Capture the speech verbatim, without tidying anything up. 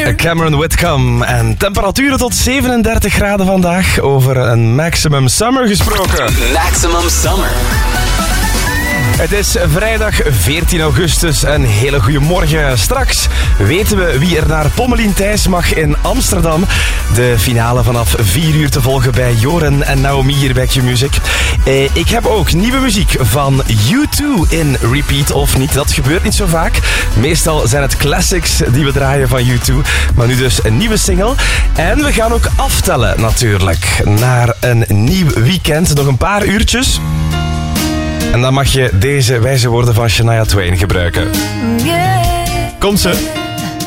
Cameron Whitcomb. En temperaturen tot zevenendertig graden vandaag. Over een maximum summer gesproken. Maximum Summer. Het is vrijdag veertien augustus. Een hele goede morgen. Straks weten we wie er naar Pommelien Thijs mag in Amsterdam. De finale vanaf vier uur te volgen bij Joren en Naomi hier bij Q-Music. Eh, ik heb ook nieuwe muziek van U twee in repeat of niet. Dat gebeurt niet zo vaak. Meestal zijn het classics die we draaien van U twee. Maar nu dus een nieuwe single. En we gaan ook aftellen natuurlijk naar een nieuw weekend. Nog een paar uurtjes. En dan mag je deze wijze woorden van Shania Twain gebruiken. Komt ze.